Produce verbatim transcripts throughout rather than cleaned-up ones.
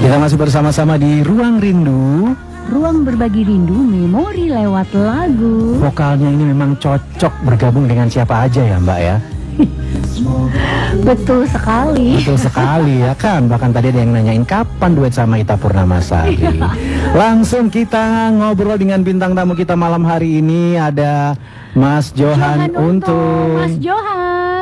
Kita masih bersama-sama di Ruang Rindu. Ruang berbagi rindu, memori lewat lagu. Vokalnya ini memang cocok bergabung dengan siapa aja ya Mbak ya. Betul sekali. Betul sekali ya kan. Bahkan tadi ada yang nanyain kapan duet sama Ita Purnamasari. Langsung kita ngobrol dengan bintang tamu kita malam hari ini. Ada Mas Johan, Johan Untung. Mas Johan.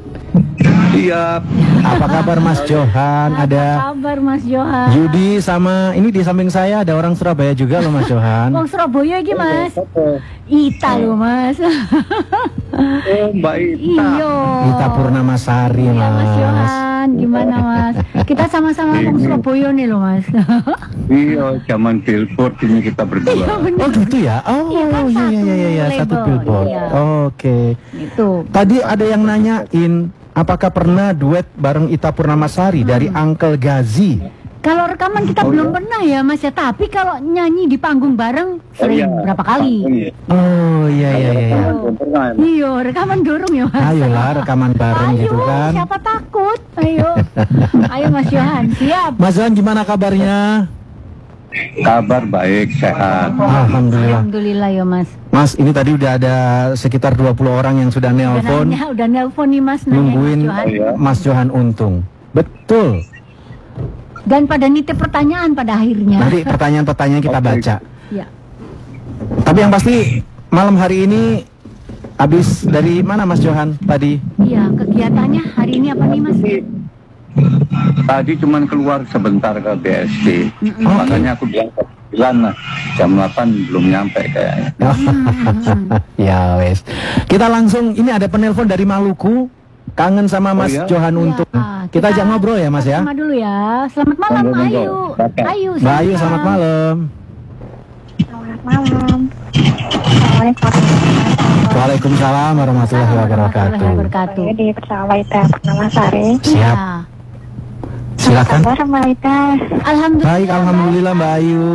Iya. Apa kabar Mas Johan? Apa Ada kabar Mas Johan? Yudi sama ini di samping saya ada orang Surabaya juga loh Mas Johan. Orang Surabaya lagi Mas. Ita loh Mas. Oh Mbak Ita. Iyo. Ita Purnamasari Iya, Mas. Mas Johan, gimana Mas? Kita sama-sama orang Surabaya nih loh Mas. Iya, zaman billboard ini kita berdua. Iya benar. Oh gitu ya? Oh Iya kan, iya iya iya iya satu satu label, billboard. iya. Oke. Itu. Tadi ada yang nanyain apakah pernah duet bareng Ita Purnamasari Hmm. dari Uncle Gazi? Kalau rekaman kita Oh, belum iya? pernah ya Mas ya, tapi kalau nyanyi di panggung bareng sering iya. berapa kali. Oh iya iya iya. iya. Iya, rekaman dorong ya Mas. Ayolah rekaman bareng Ayo, gitu kan. siapa takut? Ayo. Ayo Mas Johan, siap. Mas Johan gimana kabarnya? Kabar baik, sehat. Alhamdulillah. Alhamdulillah ya Mas. Mas ini tadi udah ada sekitar dua puluh orang yang sudah Udah nelpon nanya, udah nelpon nih Mas nanya nungguin Mas Johan. Iya. Mas Johan Untung. Betul. Dan pada nitip pertanyaan pada akhirnya. Nanti pertanyaan-pertanyaan kita Oke. baca. Ya. Tapi yang pasti malam hari ini habis dari mana Mas Johan tadi? Iya, kegiatannya hari ini apa nih Mas? Tadi cuman keluar sebentar ke B S D. Makanya aku bilang ke sembilan lah. Jam delapan belum nyampe kayaknya. Ya wes. Kita langsung ini ada penelpon dari Maluku. Kangen sama Mas Oh, iya? Johan Iya, Untung. ah, Kita ajak ngobrol ya Mas ya. Sama dulu ya. Selamat malam Monggo, monggo. Ayu. Silakan. Ayu. Mbak Ayu selamat malam. Selamat malam. Assalamualaikum. Waalaikumsalam warahmatullahi wabarakatuh. wabarakatuh. Saya di bersama Ita Purnamasari. Siap. Ya. Silakan. Kabar Mbak Ita? Alhamdulillah. Baik alhamdulillah Mbak Ayu.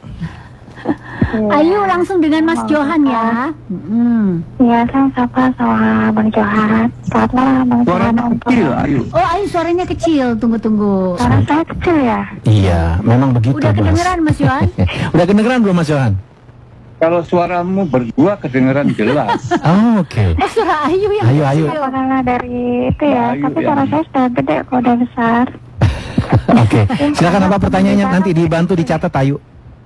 Ayu langsung dengan Mas Johan ya. Hmm. Iya, saya sapa sama Bang Johan. Selamat malam Bang Johan. Suaranya kecil, ayo. Oh Ayu suaranya kecil. Tunggu tunggu. Suara saya kecil ya? Iya, memang begitu Udah Mas. kedengeran Mas Johan? Udah kedengeran belum Mas Johan? Kalau suaramu berdua kedengeran jelas. Oh, oke. Oh suara Ayu yang Ayu Ayu. Apa karena dari itu ya? Ayu, Tapi ya. suara saya sudah gede, kok udah besar. Oke. Silakan apa pertanyaannya nanti dibantu dicatat Ayu.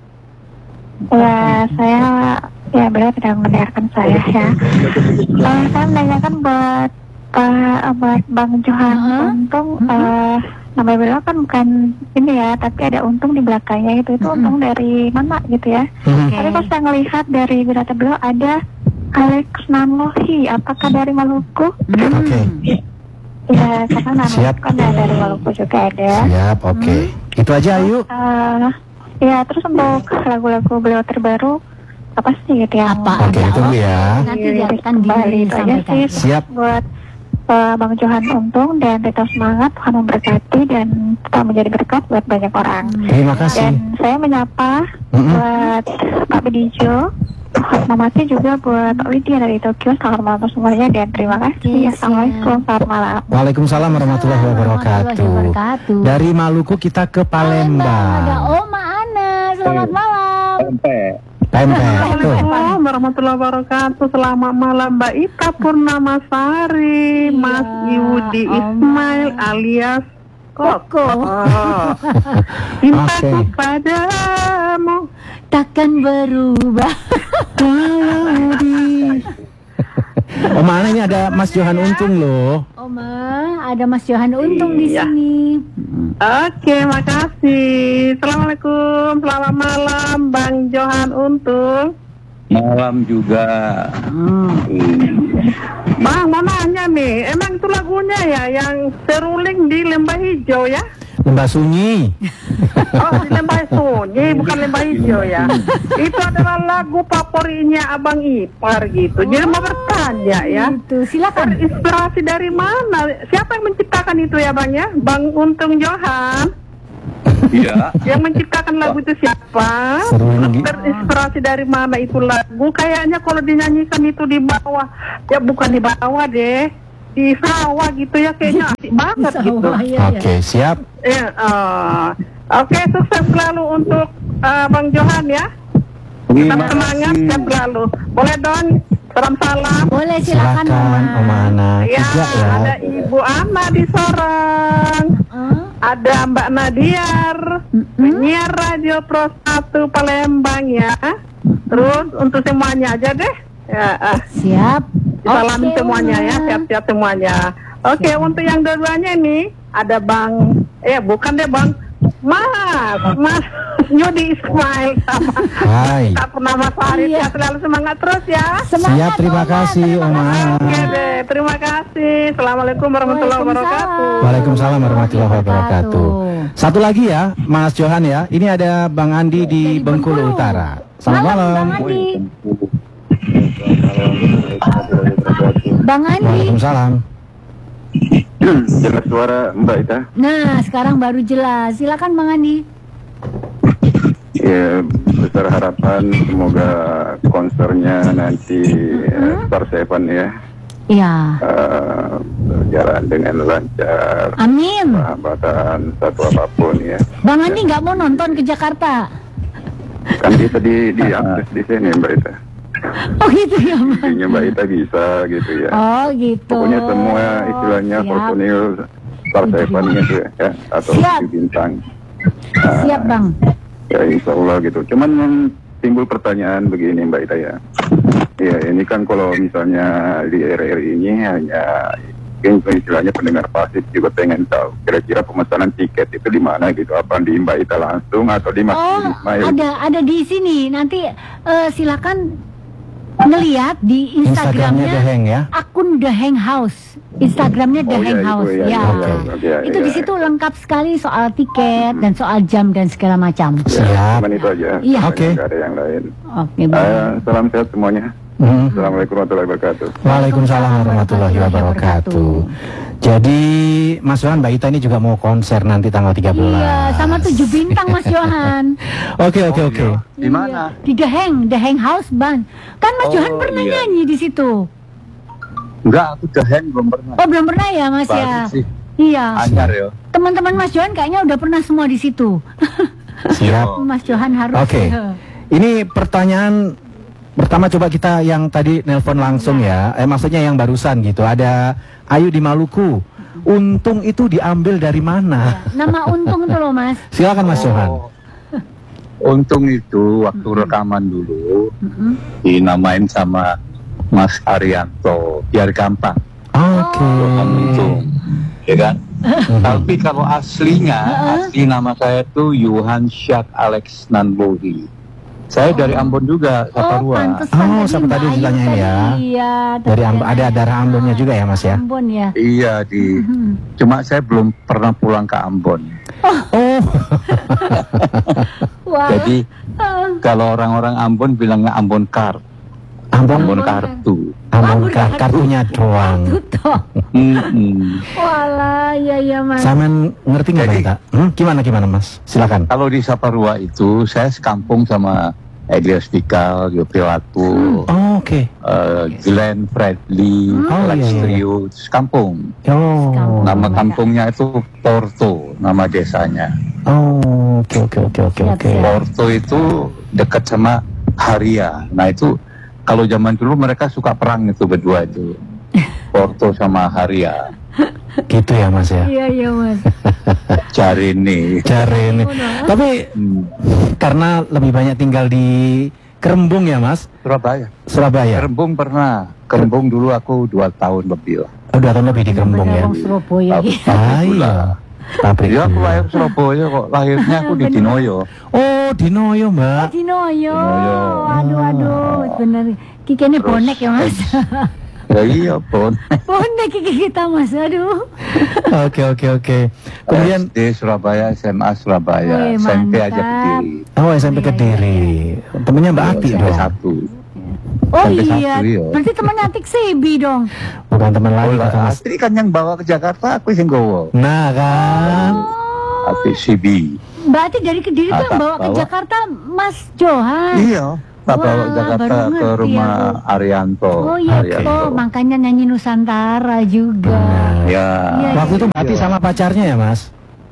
Ya, saya ya beliau tidak mendengarkan saya ya. Eh, saya menanyakan buat Pak buat Bang Johan Uh-huh. Untung. Uh-huh. eh, nama beliau kan bukan ini ya, tapi ada Untung di belakangnya gitu. Itu Uh-huh. Untung dari mana gitu ya? Hmm. Oke. Tapi kalau saya ngelihat dari berita beliau ada Alex Nanlohi. Apakah dari Maluku? Hmm. Oke. Ya, karena nama Siap. kan ada dari Maluku juga ada. Siap, oke. Itu aja Ayu. Eh, ya, terus untuk lagu-lagu beliau terbaru apa sih gitu ya? Apa Oke, ada? ditunggu ya. Nanti dia akan Kembali itu aja disampaikan. sih. Siap. Buat eh, Bang Johan Untung dan tetap semangat, Tuhan memberkati dan tetap menjadi berkat buat banyak orang. Terima kasih. Dan saya menyapa Mm-mm. buat Pak Bedijo, Mamati juga buat Widya dari Tokyo. Selamat malam semuanya dan terima kasih. Oke, Assalamualaikum, selamat malam. Waalaikumsalam warahmatullahi wabarakatuh. wabarakatuh. Dari Maluku kita ke Ada Palembang. Oma Ana. Selamat malam. Sampai. Pempek. Tuh. Assalamualaikum warahmatullahi wabarakatuh. Selamat malam Mbak Ita Purnamasari, Iya, Mas Yudi Om. Ismail alias Koko. Oh. Cintaku Oke. padamu. Takkan berubah. Kalau di Oh mana ini ada Mas Johan Untung loh. Oma, ada Mas Johan Untung di Iya. sini. Oke, makasih. Assalamualaikum, selamat malam Bang Johan Untung. Malam juga. Bang, mau nanya nih, emang itu lagunya ya yang seruling di Lembah Hijau ya? Lembah Sunyi. Oh, di Lembah Sunyi, bukan Lembah Hijau ya. Itu adalah lagu favoritnya Abang Ipar gitu. Jadi mau bertanya ya, Itu, silakan. terinspirasi dari mana? Siapa yang menciptakan itu ya Bang ya? Bang Untung Johan. Iya. Yang menciptakan lagu itu siapa? Seru ini. Terinspirasi dari mana itu lagu? Kayaknya kalau dinyanyikan itu di bawah, ya bukan di bawah deh, di sawah gitu ya, kayaknya asik banget gitu. Sawah, ya, ya. Oke, siap. Ya, eh, Oke, sukses selalu untuk uh, Bang Johan ya. Tetap Terima semangat kasih. siap selalu. Boleh dong, salam salam. Boleh silakan, Silakan Om Ana. Ya, Juga ya. ada Ibu Ana di Sorong. Oh, Ada Mbak Nadiar, mm-mm. penyiar Radio Pro satu Palembang ya. Terus untuk semuanya aja deh. Ya, ah. Siap. Salamin Oke, semuanya ya, Uma. siap-siap semuanya. Oke, untuk yang dua-duanya ini ada Bang, eh bukan deh Bang, Mas, Mas Yudi Ismail sama Hai. Kak Purnama Farid Iya. ya, selalu semangat terus ya. Semangat, Siap, terima Oma. kasih Om Ana. Oke deh, terima kasih. Assalamualaikum warahmatullahi wabarakatuh. Waalaikumsalam warahmatullahi wabarakatuh. Satu lagi ya, Mas Johan ya. Ini ada Bang Andi di Dari Bengkulu Bengkulu. Utara. Selamat Malam, malam. Bang Andi. Bang Andi. Waalaikumsalam. Jelas suara Mbak Ita. Nah, sekarang baru jelas. Silakan Bang Andi. Ya, besar harapan semoga konsernya nanti uh, Star Seven ya Iya. uh, berjalan dengan lancar, Amin. hambatan satu apapun ya. Bang Andi nggak mau nonton ke Jakarta? Kan bisa di diakses di sini Mbak Ita. Oh gitu ya, Bang. Intinya Mbak Ita bisa gitu ya. Oh gitu. Pokoknya semua istilahnya Siap. personil Star Seven gitu ya, atau Siap. tujuh bintang. Nah, Siap Bang. Ya insya Allah gitu. Cuman yang timbul pertanyaan begini Mbak Ita ya. Ya ini kan kalau misalnya di R R I ini hanya mungkin istilahnya pendengar pasif juga pengen tahu kira-kira pemesanan tiket itu di mana gitu. Apa di Mbak Ita langsung atau di Mas Oh, Ismail? ada ada di sini. Nanti eh, silakan ngelihat di Instagramnya The Instagramnya Hang ya. akun The Hang House. Instagramnya The Oh, Hang ya, itu House. ya, Ya. ya, ya, ya, Itu ya. di situ lengkap sekali soal tiket dan soal jam dan segala macam. Ya, Siap. cuman itu aja. Iya. Oke. Nggak ada yang lain. Oke, Bang. Eh, salam sehat semuanya. Hmm. Assalamualaikum warahmatullahi wabarakatuh. Waalaikumsalam warahmatullahi wabarakatuh. Jadi Mas Johan, Mbak Ita ini juga mau konser nanti tanggal tiga belas. Iya, sama tujuh bintang Mas Johan. Oke oke oke. Di mana? Iya, di The Hang, The Hang House, Bang. Kan Mas Oh, Johan pernah iya. nyanyi di situ. Enggak, aku dahen belum pernah. Oh, belum pernah ya, Mas ya? Baru sih. Iya. Anyar ya. Teman-teman Mas Johan kayaknya udah pernah semua di situ. Siap. Mas Johan harus. Oke. Ini pertanyaan pertama, coba kita yang tadi nelpon langsung ya. Eh maksudnya yang barusan gitu. Ada Ayu di Maluku. Untung itu diambil dari mana? Nama untung tuh loh, Mas. Silakan Mas Johan. Untung itu waktu rekaman dulu Mm-mm. dinamain sama Mas Arianto biar gampang. Oke. Untung, ya kan? Tapi kalau aslinya, asli nama saya itu Yohan Syak Alex Nanbohi. Saya dari Ambon juga, Oh, Saparua. pantesan Oh, tadi siapa Mbak tadi Ayu ditanyain tadi, ya? Iya. Dari Amb- tadi ada darah Ambonnya juga ya, Mas ya? Ambon ya. Iya di, Mhm. cuma saya belum pernah pulang ke Ambon. Oh. Wah. Jadi Ah. kalau orang-orang Ambon bilangnya Ambon Kar, Ambon Ambon Ambon kartu. Ambon kar- kartunya doang. Tuh. Mm-mm. Walah, ya ya Mas. Samen ngerti nggak Mbak Jadi- Ita? Hmm, gimana gimana Mas? Silakan. Kalau di Saparua itu saya sekampung sama Elias Pikal, Yopi Watu, Oh, oke. eh, Glenn Fredly, Oh, Lex iya, iya. Trio, sekampung. Oh. Kampung. Nama Enggak. kampungnya itu Porto, nama desanya. Oh, oke oke oke oke Siap, oke. siap. Porto itu dekat sama Haria. Nah itu kalau zaman dulu mereka suka perang itu berdua itu. Porto sama Haria. Gitu ya Mas ya. Iya iya Mas. Cari nih. Cari ini. Tapi Hmm, karena lebih banyak tinggal di Kerembung ya Mas, Surabaya. Surabaya. Kerembung pernah. Kerembung dulu aku dua tahun lebih lah. Oh, dua tahun lebih di Kerembung ya. Bener, Wong Surabaya. Pabrik Ah, gula. iya. Pabrik. Ya aku gula. lahir Surabaya kok. Lahirnya aku di Bener. Dinoyo. Oh, di Noyo Mbak. Dinoyo. Dinoyo. Aduh aduh, bener. Kiki ini Terus, bonek ya Mas. Ya iya pun. Bonek Kiki kita Mas. Aduh. Oke oke oke. Kemudian S D Surabaya, S M A Surabaya, Wih, S M P aja mantap. Kediri. oh S M P Iya, Kediri. Temennya Mbak Ati S M P dong. satu. Oh Sampai iya. satu, iya. Berarti teman Atik Sebi dong. Bukan teman Oh, lagi lah, kata Mas. Astri kan yang bawa ke Jakarta, aku yang gowo. Nah kan. Oh. Astri C B. Mbak Atik dari Kediri tuh yang Ah, tak bawa ke bawa. Jakarta Mas Johan. Iya. Tak Wah, bawa ke Jakarta baru ke ngerti rumah aku. Arianto. Oh iya Arianto. toh, makanya nyanyi Nusantara juga. Benar. Ya. Iya, Waktu itu Mbak Ati sama pacarnya ya Mas?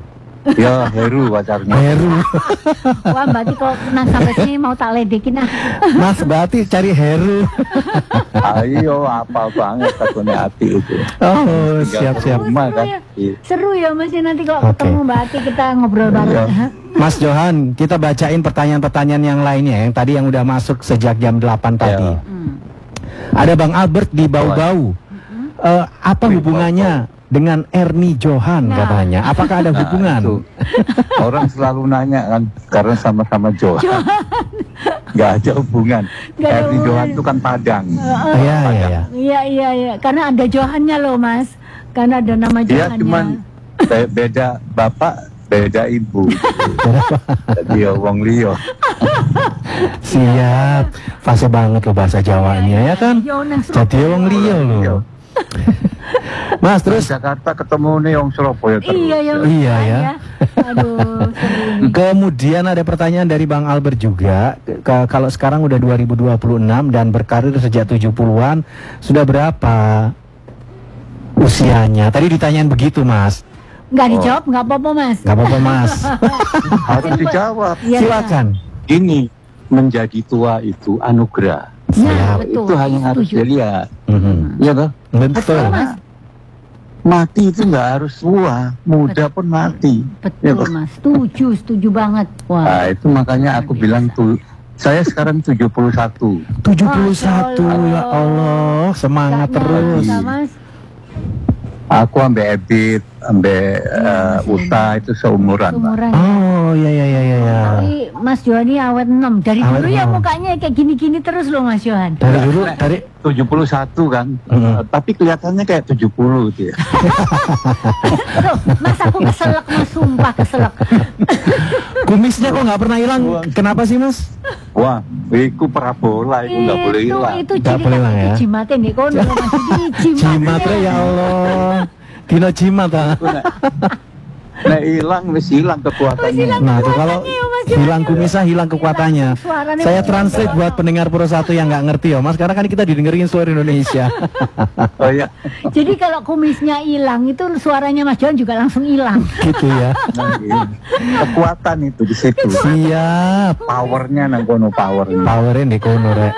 Ya, Heru pacarnya. Heru. Wah, berarti kalau pernah sampai sini mau tak ledekin ah. Mas berarti cari Heru. Ayo, apa banget takutnya hati itu. Oh, Tinggal siap-siap. rumah kan. Iya. Seru ya Mas ya, nanti kalau Oke. ketemu Mbak Ati kita ngobrol bareng. Iya. Mas Johan, kita bacain pertanyaan-pertanyaan yang lainnya yang tadi yang udah masuk sejak jam delapan tadi. Ya. Hmm. Ada Bang Albert di Bau-Bau. Eh, apa hubungannya dengan Ernie Johan Nah. katanya? Apakah ada Nah, hubungan? itu. Orang selalu nanya kan, karena sama-sama Johan. Gak ada hubungan. Nggak ada Ernie hubungan. Johan itu kan Padang. Iya, iya, iya. Iya iya iya, karena ada Johannya loh Mas. Karena ada nama Dia Johannya. cuman be- beda bapak, beda ibu. Jadi ya wong liya. Siap. Fase banget loh bahasa Jawanya ya kan? Yo, nang Jadi wong liya loh. Mas terus Terus Jakarta ketemu nih wong Surabaya terus. Iya ya. Iya, ya. Aduh, seru ini. kemudian ada pertanyaan dari Bang Albert juga. Ke- kalau sekarang udah dua ribu dua puluh enam dan berkarir sejak tujuh puluhan, sudah berapa usianya? Tadi ditanyain begitu, Mas. Nggak dijawab, nggak apa-apa Mas. Gak apa-apa, Mas. Harus dijawab. Iya, Silakan. Ini menjadi tua itu anugerah. Nah, Siap. betul. Itu hanya harus Setuju. dilihat. Mhm. Iya toh? Betul. Betul Mas. Mati itu nggak harus tua, muda pun mati. Ya, Betul Pak. Mas. Setuju, setuju banget. Wah. Nah, itu makanya aku Luar bilang biasa. tuh, saya sekarang tujuh puluh satu. tujuh puluh satu, Masya ya Allah, semangat Nggak terus. nyangka, Mas. Aku ambil Ebit, ambil uh, Uta itu seumuran. Pak. Umuran. Oh, iya iya iya iya. Ya. Tapi Mas Johan ini awet enam. Dari Awet dulu ya enam. mukanya kayak gini-gini terus loh Mas Johan. Dari dulu, dari tujuh puluh satu kan, Mhm. Uh, tapi kelihatannya kayak tujuh puluh gitu ya. Loh, Mas aku keselak Mas, sumpah keselak. kumisnya kok nggak pernah hilang? Kenapa sih, Mas? Wah, itu parabola, itu nggak boleh itu hilang. itu Nggak ciri boleh hilang, itu ya? jimatnya nih kono Mas. Ini jimatnya. Jimatnya ya Allah. Dino jimat ah. Nah, hilang, wis hilang kekuatannya. Nah, tuh kalau Kekuatannya, Mas Johan. hilang kumisnya, hilang kekuatannya. Suaranya Saya Mas translate buat pendengar Pro satu yang nggak ngerti ya, Mas. Karena kan kita didengerin seluruh Indonesia. Oh ya, Jadi kalau kumisnya hilang itu suaranya Mas Johan juga langsung hilang. Gitu ya. nah, ini. Kekuatan itu di situ. Siap. Powernya nang kono powernya. Powerin di kono, Rek.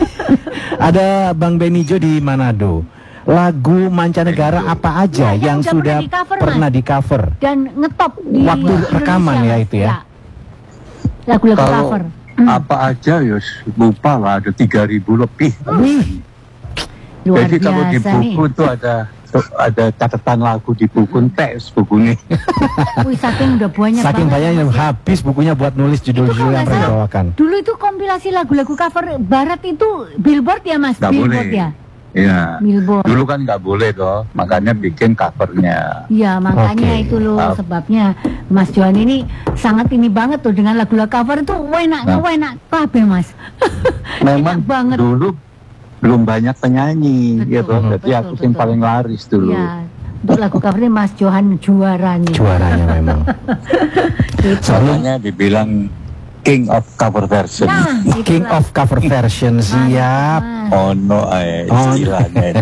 Ada Bang Benijo di Manado. Lagu mancanegara apa aja Ya, yang yang udah sudah pernah di-cover, pernah di cover? Dan ngetop di Waktu Indonesia, rekaman ya Mas. itu ya? Lagu-lagu Kalau cover. apa aja ya lupa lah, ada tiga ribu lebih. Wih, Luar Jadi kalau di biasa buku nih. itu ada ada catatan lagu di buku teks bukunya. Wih, saking udah banyak saking banget, banyaknya Mas. habis bukunya buat nulis judul-judul Itu kalau yang nggak pernah salah, dibawakan. Dulu itu kompilasi lagu-lagu cover barat itu Billboard ya Mas? Nggak Billboard boleh. ya? Iya. Billboard. Dulu kan nggak boleh toh, makanya bikin covernya. Iya, makanya Oke. itu loh Maaf. sebabnya Mas Johan ini sangat ini banget tuh dengan lagu-lagu cover itu enak, Nah. enak kabeh Mas. Memang Enak banget. dulu belum banyak penyanyi, Betul, gitu. Jadi betul, aku yang betul. paling laris dulu. Iya, untuk lagu covernya Mas Johan juaranya. Juaranya memang. Gitu. Makanya dibilang King of Cover Version. Nah, King itulah. of cover version, siap. Mas. Ono eh Oh. istilahnya.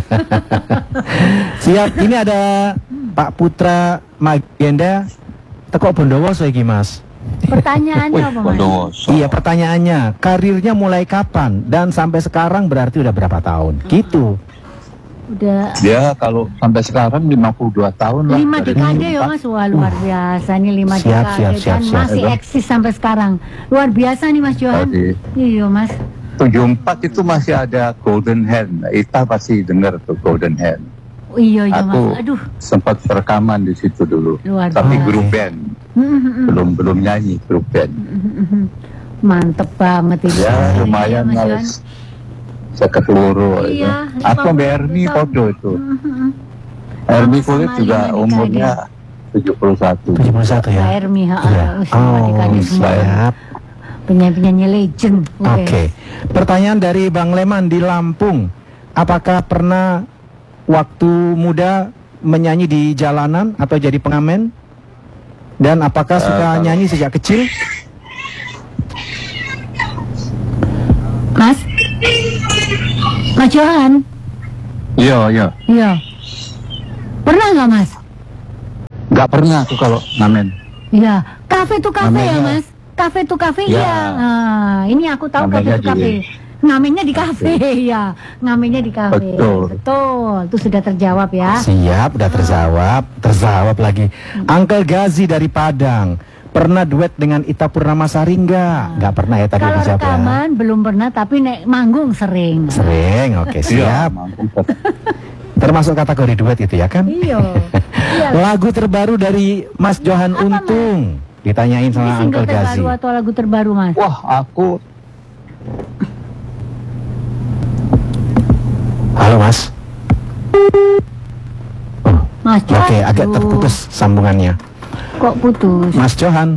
Siap. Ini ada Pak Putra Magenda teko Bondowoso iki, Mas. Pertanyaannya Wih, apa Mas? Bondowoso. Iya, pertanyaannya, karirnya mulai kapan dan sampai sekarang berarti udah berapa tahun? Gitu. Udah Dia kalau sampai sekarang lima puluh dua tahun lah. lima dari dekade ya empat. Mas, wah luar biasa nih lima Siap, dekade siap, siap, dan siap. masih eksis sampai sekarang. Luar biasa nih Mas Johan. Tadi. Iya Mas. tujuh puluh empat itu masih ada Golden Hand. Ita pasti dengar tuh Golden Hand. Oh, iya iya Mas. Aku Aduh, sempat rekaman di situ dulu. luar Tapi biasa. grup band, Mm, mm, mm, belum belum nyanyi grup band. mm, mm, mm. Mantep banget itu. Ya lumayan Mas Johan. harus seket loro. Iya, itu. Aku lima puluh Bernie tahun. podo itu. Mm, mm, mm. Ermi Sama kulit lima juga dekade. umurnya tujuh puluh satu. tujuh puluh satu Mbak ya. Ermi, ha, Iya. ha, semua Oh, dekade semua. siap. Penyanyi-penyanyi legend. Oke. Pertanyaan dari Bang Leman di Lampung. Apakah pernah waktu muda menyanyi di jalanan atau jadi pengamen? Dan apakah Eh, suka kalau- nyanyi sejak kecil? Mas? Mas Johan? Iya iya. Iya. Pernah nggak Mas? Nggak pernah aku kalau ngamen. Iya, kafe tuh kafe ya Namanya- Mas. Kafe tuh kafe Ya. iya. Nah, ini aku tahu kafe Namanya tuh kafe. di- Ngamennya di kafe ya. Ngamennya di kafe. Betul. Betul. Itu sudah terjawab ya. Siap, udah terjawab, terjawab lagi. Uncle Gazi dari Padang. Pernah duet dengan Ita Purnamasari enggak? Enggak pernah ya tadi Kalau dijawab ya. rekaman belum pernah, tapi nek manggung sering. Sering, oke Iya, siap. mampu. Termasuk kategori duet itu ya kan? Iya. Iya. Lagu terbaru dari Mas Johan Apa, Mas? Untung. Ditanyain Ini sama single Uncle Gazi. terbaru atau lagu terbaru Mas? Wah, aku Halo Mas. Oh, Mas Johan. oke, agak aduh, terputus sambungannya. Kok putus? Mas Johan,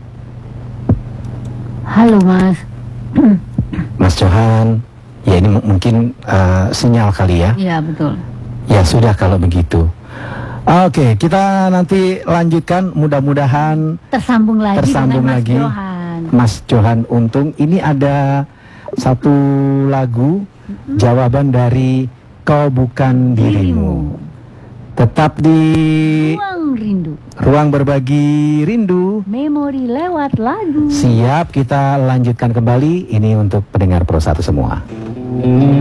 Halo Mas. Mas Johan. Ya ini m- mungkin eh, sinyal kali ya. Iya betul. Ya sudah kalau begitu. Oke, kita nanti lanjutkan. Mudah-mudahan Tersambung lagi Tersambung dengan Mas lagi. Johan. Mas Johan Untung. Ini ada satu lagu jawaban dari Kau Bukan Dirimu. Tetap di Ruang rindu. Ruang Berbagi Rindu. Memori lewat lagu. Siap, kita lanjutkan kembali. Ini untuk pendengar Pro satu semua.